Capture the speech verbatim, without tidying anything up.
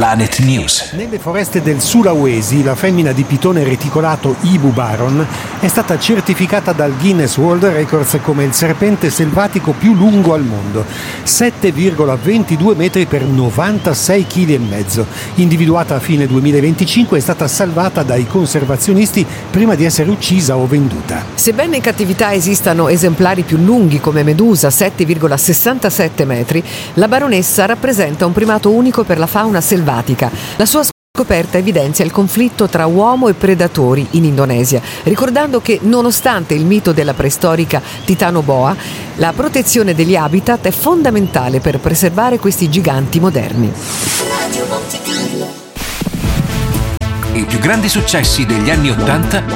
Planet News. Nelle foreste del Sulawesi la femmina di pitone reticolato Ibu Baron è stata certificata dal Guinness World Records come il serpente selvatico più lungo al mondo, sette virgola ventidue metri per novantasei chili e mezzo. Individuata a fine duemilaventicinque, è stata salvata dai conservazionisti prima di essere uccisa o venduta. Sebbene in cattività esistano esemplari più lunghi come Medusa, sette virgola sessantasette metri, la baronessa rappresenta un primato unico per la fauna selvatica. La sua scoperta evidenzia il conflitto tra uomo e predatori in Indonesia, ricordando che nonostante il mito della preistorica titanoboa, la protezione degli habitat è fondamentale per preservare questi giganti moderni. I più grandi successi degli anni Ottanta